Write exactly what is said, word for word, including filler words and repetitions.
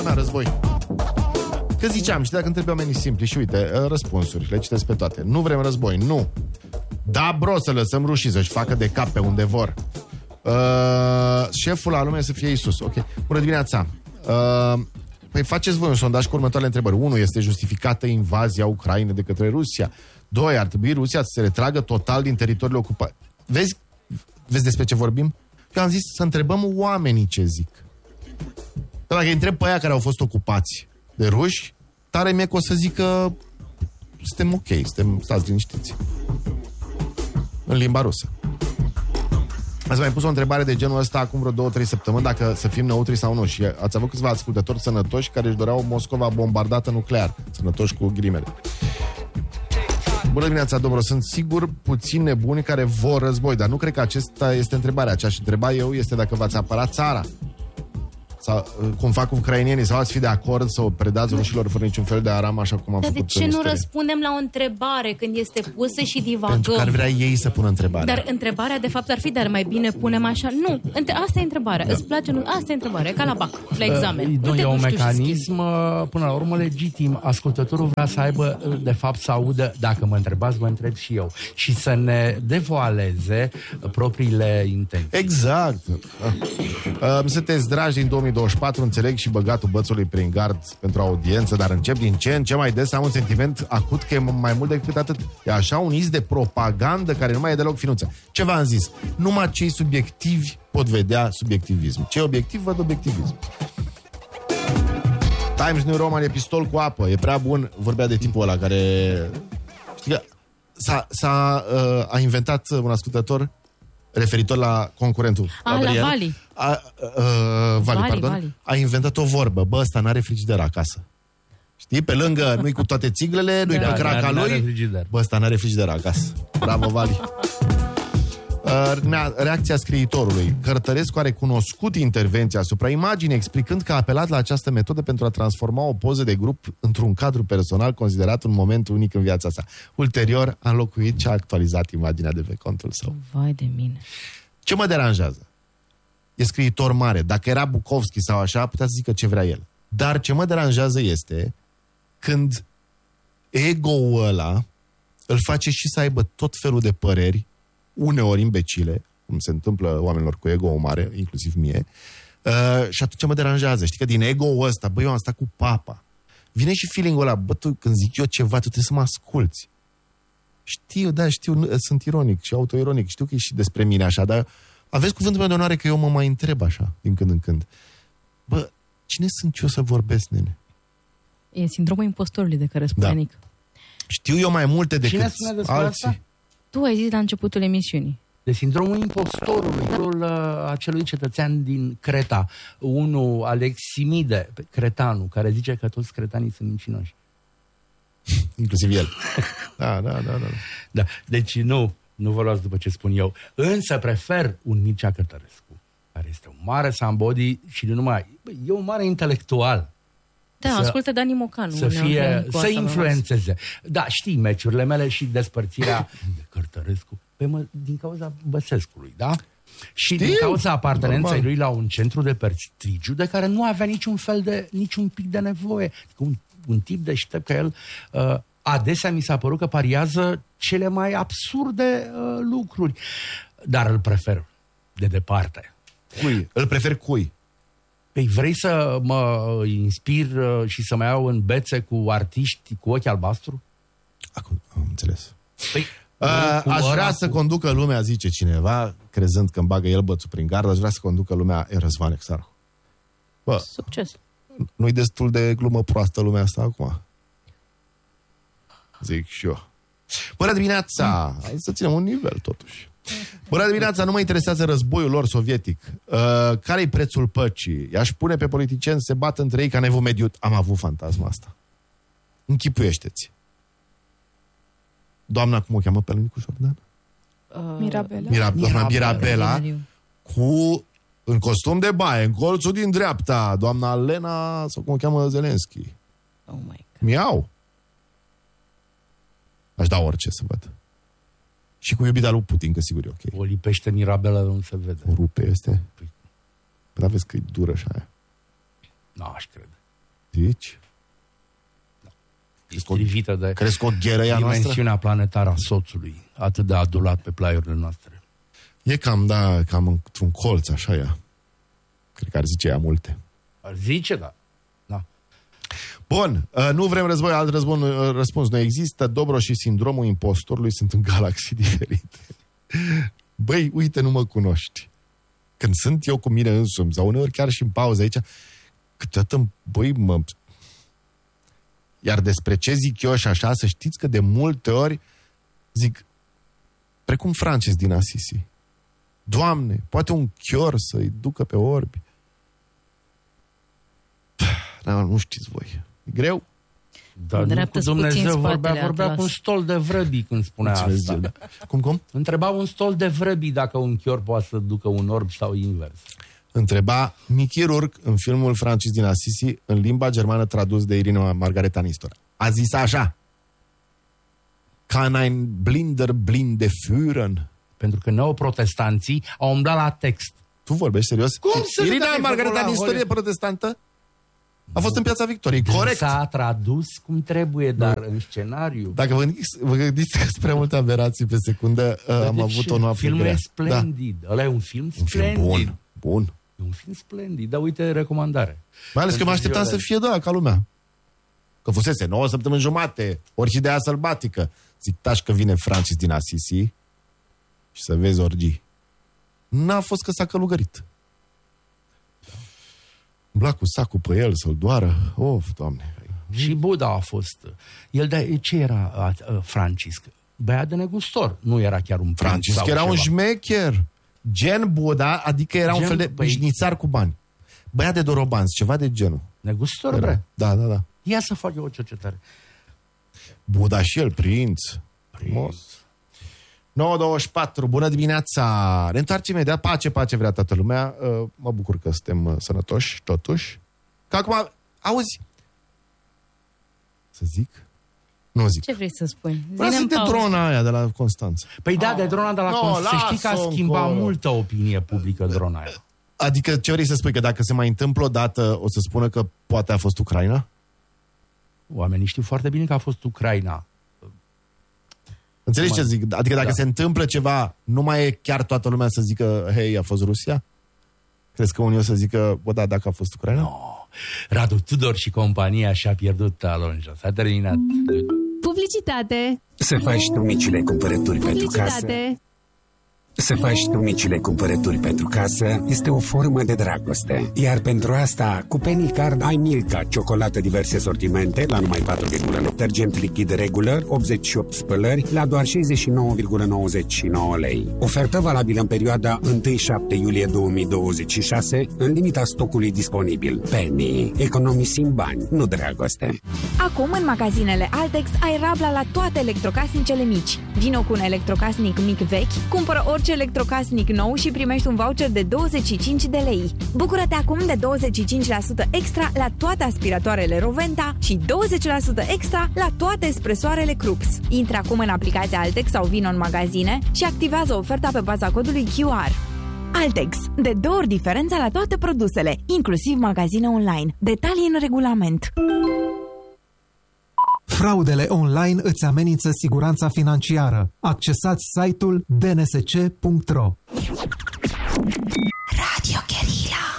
Na, război. Că ziceam, și dacă întrebi oamenii simpli, și uite, răspunsuri, le citesc pe toate. Nu vrem război, nu. Da, bro, să lăsăm rușii să-și facă de cap pe unde vor. Uh, șeful la lume să fie Iisus. Ok. Bună dimineața. Uh, păi faceți voi un sondaj cu următoarele întrebări. unu. Este justificată invazia Ucrainei de către Rusia? doi. Ar trebui Rusia să se retragă total din teritoriile ocupate? Vezi? Vezi despre ce vorbim? Eu am zis să întrebăm oamenii ce zic. Dar dacă îi întreb pe aia care au fost ocupați de ruși, tare mie că o să zic că suntem ok, suntem, stați liniștiți. În limba rusă. Ați mai pus o întrebare de genul ăsta acum vreo două trei săptămâni, dacă să fim neutri sau nu. Și ați avut câțiva ascultători sănătoși care își doreau Moscova bombardată nuclear. Sănătoși cu ghilimele. Bună dimineața, domnul. Sunt sigur puțini nebuni care vor război, dar nu cred că acesta este întrebarea. Ce aș întreba eu este dacă v-ați apărat țara. Sau cum fac ucrainienii, sau ați fi de acord să o predați rușilor fără niciun fel de aram, așa cum am dar făcut. De ce nu răspundem la o întrebare când este pusă și divagăm? Pentru că ar vrea ei să pună întrebarea. Dar întrebarea de fapt ar fi, dar mai bine punem așa. Nu, asta e întrebarea. Da. Îți place? Nu? Asta e întrebarea, ca la bac, la examen. Uh, nu, e un mecanism, până la urmă, legitim. Ascultătorul vrea să aibă, de fapt, să audă, dacă mă întrebați, mă întreb și eu. Și să ne devoaleze propriile intenții. Exact. Uh, sunteți dragi din două mii douăzeci și patru, înțeleg și băgatul bățului prin gard pentru audiență, dar încep din ce în ce mai des să am un sentiment acut că e mai mult decât atât. E așa un iz de propagandă care nu mai e deloc finuță. Ce v-am zis? Numai cei subiectivi pot vedea subiectivism. Cei obiectivi văd obiectivism. Times New Roman e pistol cu apă. E prea bun. Vorbea de tipul ăla care... Știi că s-a, s-a, uh, a inventat un ascultător referitor la concurentul. A, la Vali. A, a, a, Vali, Vali, pardon. Vali. A inventat o vorbă. Bă, ăsta n-are frigider acasă. Știi? Pe lângă, nu-i cu toate țiglele, nu-i Da, pe craca n-are lui. frigider. Bă, ăsta n-are frigider acasă. Bravo, Vali. Uh, reacția scriitorului. Cărtărescu a recunoscut intervenția asupra imaginii, explicând că a apelat la această metodă pentru a transforma o poză de grup într-un cadru personal considerat un moment unic în viața sa. Ulterior a înlocuit și a actualizat imaginea de pe contul său. Vai de mine. Ce mă deranjează? E scriitor mare. Dacă era Bukowski sau așa, putea să zică ce vrea el. Dar ce mă deranjează este când ego-ul ăla îl face și să aibă tot felul de păreri, uneori imbecile, cum se întâmplă oamenilor cu ego mare, inclusiv mie, uh, și atunci mă deranjează. Știi că din ego-ul ăsta, băi, eu am stat cu papa. Vine și feeling-ul ăla, bă, tu, când zic eu ceva, tu trebuie să mă asculți. Știu, da, știu, nu, sunt ironic și autoironic, știu că e și despre mine așa, dar aveți cuvântul meu de onoare că eu mă mai întreb așa, din când în când. Bă, cine sunt eu să vorbesc, nene? E sindromul impostorului de care spunea Da. Nic. Știu eu mai multe decât Cine spune despre alții. asta? Tu ai zis la începutul emisiunii. De sindromul impostorului, rolul uh, acelui cetățean din Creta, unul Aleximide, cretanul, care zice că toți cretanii sunt mincinoși. Inclusiv el. Da, da, da, da. Da, deci nu, nu vă luați după ce spun eu. Însă prefer un Mircea Cărtărescu, care este un mare somebody și nu numai, bă, e un mare intelectual. Da, Să- ascultă Dani Mocanu. Să uneori, fie, cu să asta influențeze. Da, știi, meciurile mele și despărțirea de Cărtărescu, pe mă, din cauza Băsescului, da? Și Știu, din cauza apartenenței normal. lui la un centru de prestigiu de care nu avea niciun fel de, niciun pic de nevoie. Adică un, un tip deștept ca el, uh, adesea mi s-a părut că pariază cele mai absurde uh, lucruri. Dar îl prefer de departe. Cui? Îl prefer cui? Păi vrei să mă inspir uh, și să mă iau în bețe cu artiști cu ochi albastru? Acum, am înțeles. Păi, Uh, cu aș ăla vrea cu- să conducă lumea, zice cineva, crezând că îmi bagă el bățul prin gard, aș vrea să conducă lumea e Răzvan Exarhu. Bă, Succes. nu-i destul de glumă proastă lumea asta acum? Zic și eu. Bună dimineața! Hai să ținem un nivel, totuși. Bună dimineața! Nu mă interesează războiul lor sovietic. Uh, care-i prețul păcii? I-aș pune pe politicieni să se bată între ei ca nevul mediu. Am avut fantasma asta. Închipuiește-ți. Doamna, cum o cheamă pe Nicu Jordan? Uh, Mirabela. Mira, doamna Mirabela. Mirabela, cu, în costum de baie, în colțul din dreapta, doamna Lena, sau cum o cheamă, Zelenski. Oh my God. Miau. Aș da orice să văd. Și cu iubita lui Putin, că sigur e ok. O lipește Mirabela de nu se vede. O rupe este. Păi aveți că e dură și aia. Nu aș crede. Zici? Istrivită de crezi că o gherăia dimensiunea noastră? planetară a soțului, atât de adulat pe plaiurile noastre. E cam, da, cam într-un colț, așa ea. Cred că ar zice ea multe. Ar zice, da. da. Bun, nu vrem război, alt război, răspuns nu există. Dobro și sindromul impostorului sunt în galaxii diferite. Băi, uite, nu mă cunoști. Când sunt eu cu mine însumi, sau uneori chiar și în pauză aici, câteodată, băi, mă... Iar despre ce zic eu și așa, să știți că de multe ori zic, precum Francis din Assisi, Doamne, poate un chior să-i ducă pe orbi. Da, nu știți voi. E greu? Dar nu cu Dumnezeu vorbea, vorbea cu un stol de vrăbii când spunea asta. Da. Cum, cum? Întreba un stol de vrăbii dacă un chior poate să ducă un orb sau invers. Întreba Mickey Rourke în filmul Francis din Assisi în limba germană tradus de Irina Margareta Nistor. A zis așa: Kann ein blinder blinde führen? Pentru că neoprotestanții au umblat la text. Tu vorbești serios? Cum să Irina Margareta Nistor e protestantă? A fost în Piața Victoriei, corect. S-a tradus cum trebuie, dar nu. În scenariu. Dacă vă gândiți, vă gândiți că sunt prea multe aberații pe secundă, uh, am avut o noapte filmul grea. e splendid. Da. Ăla e un film un splendid. Film bun, bun. E un film splendid, dar uite recomandare. Mai ales că mă așteptam să fie, da, ca lumea. Că fusese nouă săptămâni jumate, orhidea sălbatică. Zic, taci că vine Francis din Assisi și să vezi orgii. N-a fost că s-a călugărit. Umbla cu sacul pe el să-l doară. Of, Doamne. Și Buddha a fost. El de ce era uh, Francisc? Băiat de negustor. Nu era chiar un Francisc era ceva. Un șmecher. Gen Buddha, adică era gen, un fel de băi... jnițar cu bani. Băiat de dorobanți, ceva de genul. Negustor, bre. Da, da, da. Ia să fac eu o cercetare. Buddha și el, prinț. Frumos. nouă douăzeci și patru, bună dimineața! Ne întoarcem imediat, pace, pace vrea toată lumea. Uh, mă bucur că suntem uh, sănătoși, totuși. Că acum, auzi, să zic? Nu zic. Ce vrei să spui? Vreau să de drona aia de la Constanța. Păi da, oh. de drona de la no, Constanța. Să știi că a schimbat încolo. multă opinie publică drona aia. Adică ce vrei să spui? Că dacă se mai întâmplă odată, o să spună că poate a fost Ucraina? Oamenii știu foarte bine că a fost Ucraina. Înțelegi ce zic? Adică dacă da. se întâmplă ceva, nu mai e chiar toată lumea să zică, hei, a fost Rusia? Crezi că unii o să zică, bă, da, dacă a fost Ucraina? No. Radu Tudor și compania și-a pierdut talonja. S-a terminat. Publicitate. Să faci tu micile cumpărături pentru casă. Să faci tu micile cumpărături pentru casă este o formă de dragoste. Iar pentru asta, cu Penny Card ai Milka, ciocolată diverse sortimente la numai patru virgulă nouă, detergent lichid regular, optzeci și opt spălări la doar șaizeci și nouă virgulă nouăzeci și nouă lei. Ofertă valabilă în perioada întâi șapte iulie două mii douăzeci și șase, în limita stocului disponibil. Penny, economisim bani, nu dragoste. Acum, în magazinele Altex, ai rabla la toate electrocasnicele mici. Vino cu un electrocasnic mic vechi, cumpără orice electrocasnic nou și primești un voucher de douăzeci și cinci de lei. Bucură-te acum de douăzeci și cinci la sută extra la toate aspiratoarele Roventa și douăzeci la sută extra la toate espresoarele Krups. Intră acum în aplicația Altex sau vino în magazine și activează oferta pe baza codului Q R. Altex. De două ori diferența la toate produsele, inclusiv magazine online. Detalii în regulament. Fraudele online îți amenință siguranța financiară. Accesați site-ul d n s c punct r o. Radio Guerilla.